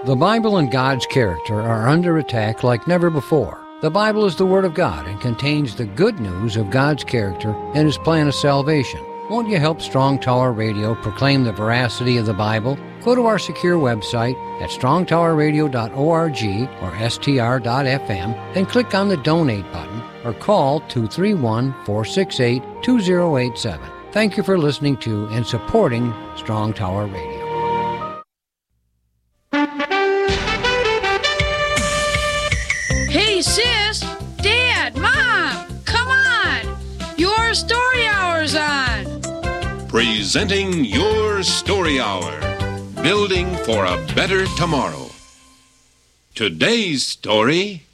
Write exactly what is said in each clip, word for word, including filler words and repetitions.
The Bible and God's character are under attack like never before. The Bible is the Word of God and contains the good news of God's character and His plan of salvation. Won't you help Strong Tower Radio proclaim the veracity of the Bible? Go to our secure website at strong tower radio dot org or s t r dot f m and click on the Donate button or call two three one, four six eight, two zero eight seven. Thank you for listening to and supporting Strong Tower Radio. Hey, sis, Dad, Mom, come on. Your story hour's on. Presenting Your Story Hour, building for a better tomorrow. Today's story...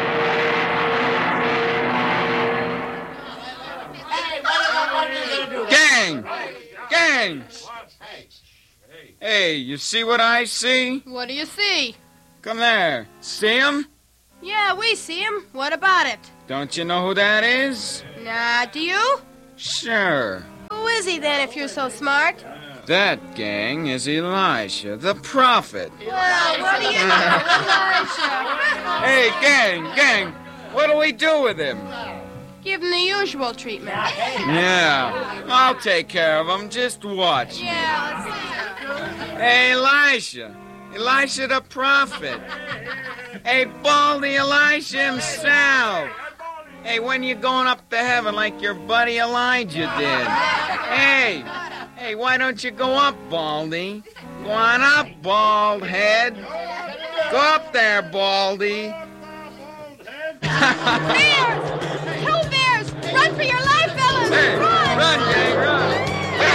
Gang! Gang! Hey, you see what I see? What do you see? Come there. See him? Yeah, we see him. What about it? Don't you know who that is? Nah, do you? Sure. Who is he then, if you're so smart? That, gang, is Elisha, the prophet. Well, what do you know, Elisha? Hey, gang, gang, what do we do with him? Give him the usual treatment. Yeah, I'll take care of him. Just watch. Yeah, let's see. Hey, Elisha. Elisha the prophet. Hey, Baldy Elisha himself. Hey, when you going up to heaven like your buddy Elijah did? Hey, hey, why don't you go up, Baldy? Go on up, bald head. Go up there, Baldy. Bears! Two bears! Run for your life, fellas! Hey, run! Run, gang, run!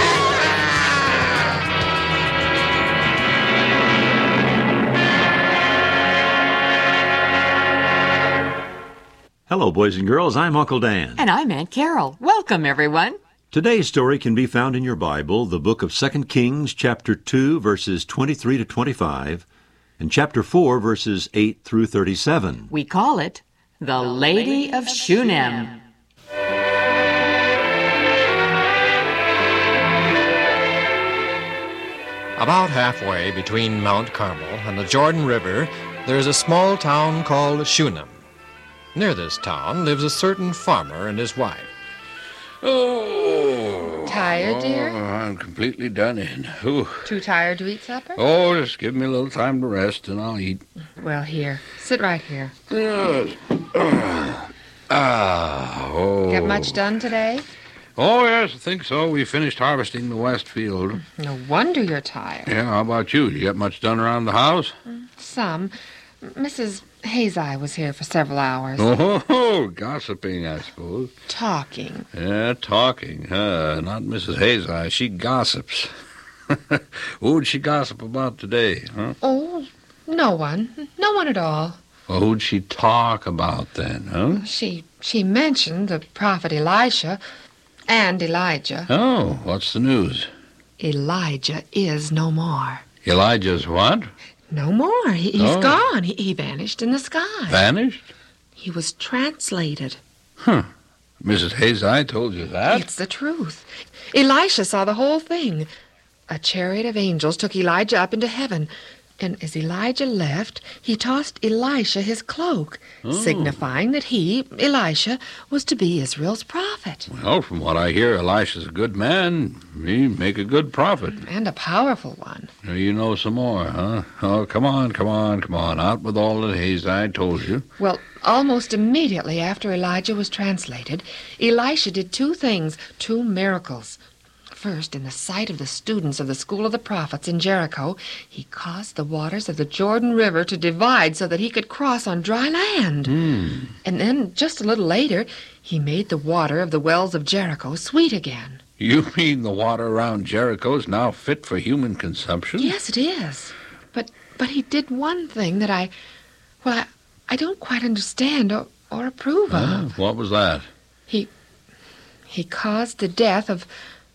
Hello, boys and girls. I'm Uncle Dan. And I'm Aunt Carol. Welcome, everyone. Today's story can be found in your Bible, the book of Second Kings, chapter two, verses twenty-three to twenty-five, and chapter four, verses eight through thirty-seven. We call it The Lady of Shunem. About halfway between Mount Carmel and the Jordan River, there is a small town called Shunem. Near this town lives a certain farmer and his wife. Oh. Tired, dear? Oh, I'm completely done in. Ooh. Too tired to eat supper? Oh, just give me a little time to rest and I'll eat. Well, here. Sit right here. Yes. Ah, oh. Get much done today? Oh, yes, I think so. We finished harvesting the west field. No wonder you're tired. Yeah, how about you? You get much done around the house? Some. Missus Hazai was here for several hours. Oh, gossiping, I suppose. Talking. Yeah, talking. Uh, not Missus Hazai. She gossips. Who'd she gossip about today, huh? Oh, no one. No one at all. Well, who'd she talk about then, huh? She she mentioned the prophet Elisha and Elijah. Oh, what's the news? Elijah is no more. Elijah's what? No more. He, he's Oh. gone. He, he vanished in the sky. Vanished? He was translated. Huh. Missus Hazai told you that? It's the truth. Elisha saw the whole thing. A chariot of angels took Elijah up into heaven. And as Elijah left, he tossed Elisha his cloak, Oh. signifying that he, Elisha, was to be Israel's prophet. Well, from what I hear, Elisha's a good man. He'd make a good prophet. And a powerful one. Now, you know some more, huh? Oh, come on, come on, come on. Out with all that Hazai told you. Well, almost immediately after Elijah was translated, Elisha did two things, two miracles. First, in the sight of the students of the School of the Prophets in Jericho, he caused the waters of the Jordan River to divide so that he could cross on dry land. Hmm. And then, just a little later, he made the water of the wells of Jericho sweet again. You mean the water around Jericho's now fit for human consumption? Yes, it is. But but he did one thing that I, well, I, I don't quite understand or, or approve Huh? of. What was that? He, he caused the death of,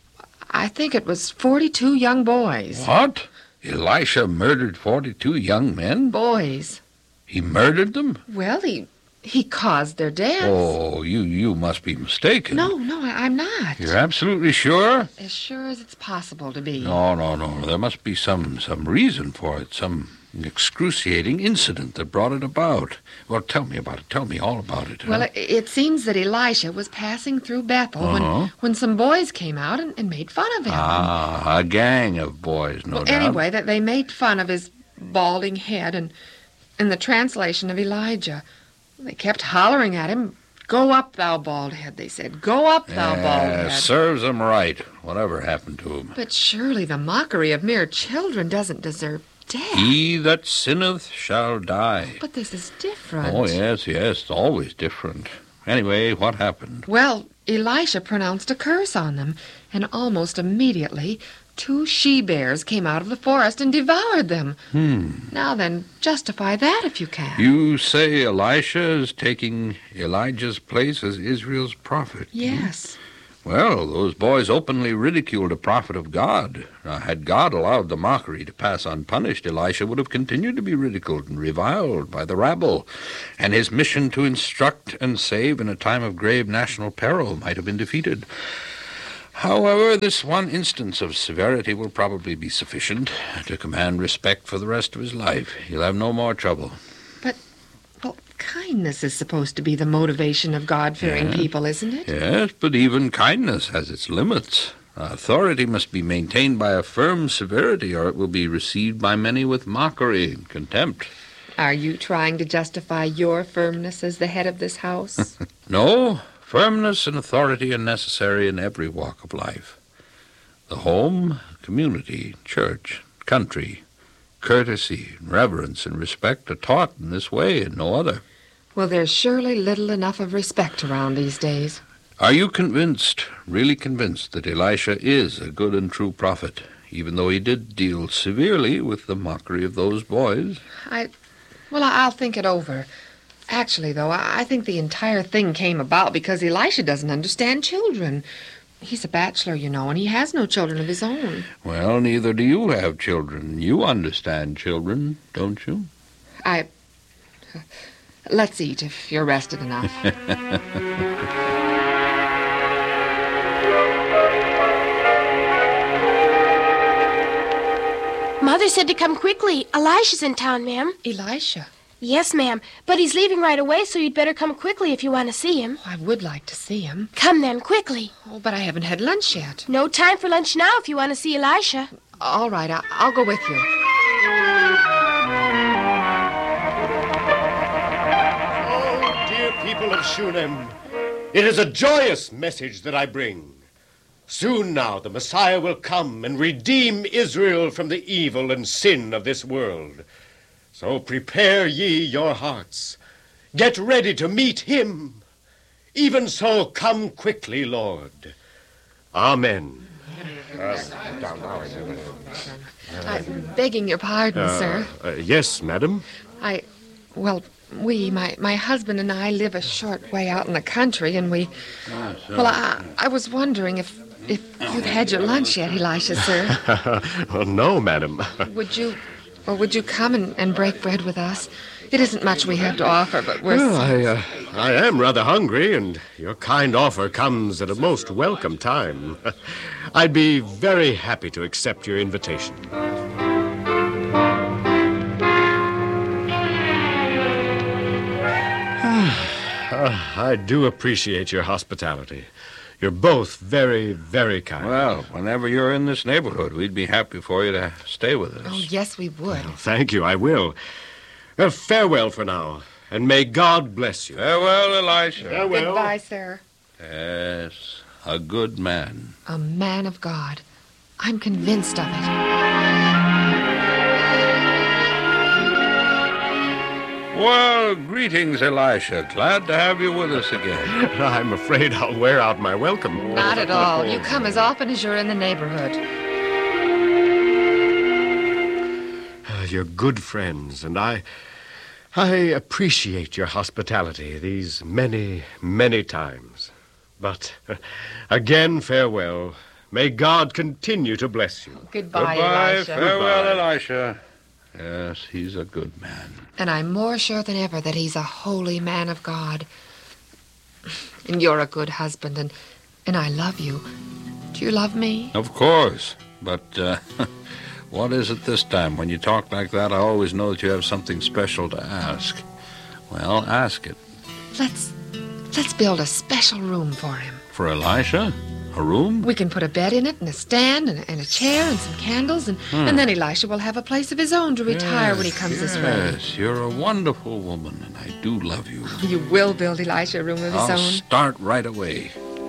I think it was forty-two young boys. What? Elisha murdered forty-two young men? Boys. He murdered them? Well, he he caused their deaths. Oh, you, you must be mistaken. No, no, I, I'm not. You're absolutely sure? As sure as it's possible to be. No, no, no. There must be some, some reason for it, some excruciating incident that brought it about. Well, tell me about it. Tell me all about it. Well, huh? it, it seems that Elisha was passing through Bethel Uh-huh. when, when some boys came out and, and made fun of him. Ah, a gang of boys, no well, doubt. anyway, that they made fun of his balding head, and in the translation of Elijah, they kept hollering at him, "Go up, thou bald head," they said. "Go up, thou Yeah, bald head." serves them right, whatever happened to him. But surely the mockery of mere children doesn't deserve death. He that sinneth shall die. But this is different. Oh, yes, yes, it's always different. Anyway, what happened? Well, Elisha pronounced a curse on them, and almost immediately two she-bears came out of the forest and devoured them. Hmm. Now then, justify that if you can. You say Elisha is taking Elijah's place as Israel's prophet? Yes. Well, those boys openly ridiculed a prophet of God. Now, had God allowed the mockery to pass unpunished, Elisha would have continued to be ridiculed and reviled by the rabble, and his mission to instruct and save in a time of grave national peril might have been defeated. However, this one instance of severity will probably be sufficient to command respect for the rest of his life. He'll have no more trouble. But, well, kindness is supposed to be the motivation of God-fearing Yeah. people, isn't it? Yes, but even kindness has its limits. Authority must be maintained by a firm severity, or it will be received by many with mockery and contempt. Are you trying to justify your firmness as the head of this house? No, firmness and authority are necessary in every walk of life. The home, community, church, country, courtesy, reverence, and respect are taught in this way and no other. Well, there's surely little enough of respect around these days. Are you convinced, really convinced, that Elisha is a good and true prophet, even though he did deal severely with the mockery of those boys? I, well, I- I'll think it over. Actually, though, I I think the entire thing came about because Elisha doesn't understand children. He's a bachelor, you know, and he has no children of his own. Well, neither do you have children. You understand children, don't you? I... Let's eat if you're rested enough. Mother said to come quickly. Elisha's in town, ma'am. Elisha? Yes, ma'am. But he's leaving right away, so you'd better come quickly if you want to see him. Oh, I would like to see him. Come then, quickly. Oh, but I haven't had lunch yet. No time for lunch now if you want to see Elisha. All right, I- I'll go with you. Oh, dear people of Shunem, it is a joyous message that I bring. Soon now the Messiah will come and redeem Israel from the evil and sin of this world. So prepare ye your hearts. Get ready to meet him. Even so, come quickly, Lord. Amen. I'm begging your pardon, Uh, sir. uh, yes, madam. I... Well, we, my, my husband and I live a short way out in the country, and we... Well, I, I was wondering if, if you'd had your lunch yet, Elisha, sir. Well, no, madam. Would you... Or would you come and, and break bread with us? It isn't much we have to offer, but we're... Well, so- I, uh, I am rather hungry, and your kind offer comes at a most welcome time. I'd be very happy to accept your invitation. I do appreciate your hospitality. You're both very, very kind. Well, whenever you're in this neighborhood, we'd be happy for you to stay with us. Oh, yes, we would. Thank you, I will. Uh, farewell for now, and may God bless you. Farewell, Elisha. Farewell. Goodbye, sir. Yes, a good man. A man of God. I'm convinced of it. Well, greetings, Elisha. Glad to have you with us again. I'm afraid I'll wear out my welcome. Not at all. You come as often as you're in the neighborhood. Uh, you're good friends, and I... I appreciate your hospitality these many, many times. But, uh, again, farewell. May God continue to bless you. Goodbye, Goodbye, Elisha. farewell, Goodbye. Elisha. Yes, he's a good man. And I'm more sure than ever that he's a holy man of God. And you're a good husband, and, and I love you. Do you love me? Of course, but uh, What is it this time? When you talk like that, I always know that you have something special to ask. Well, ask it. Let's let's build a special room for him. For Elisha? A room? We can put a bed in it and a stand and, and a chair and some candles, and, Hmm. and then Elisha will have a place of his own to retire Yes, when he comes yes, this way. Yes, you're a wonderful woman, and I do love you. You will build Elisha a room of his I'll own. start right away.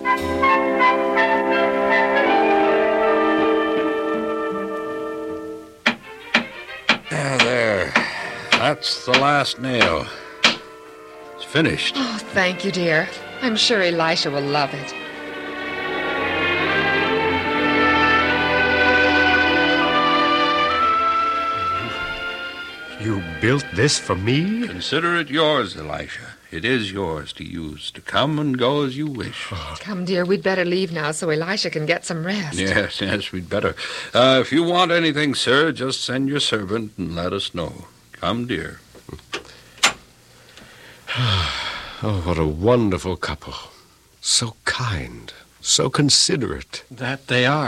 There, there. That's the last nail. It's finished. Oh, thank you, dear. I'm sure Elisha will love it. You built this for me? Consider it yours, Elisha. It is yours to use, to come and go as you wish. Come, dear, we'd better leave now so Elisha can get some rest. Yes, yes, we'd better. Uh, if you want anything, sir, just send your servant and let us know. Come, dear. Oh, what a wonderful couple. So kind, so considerate. That they are.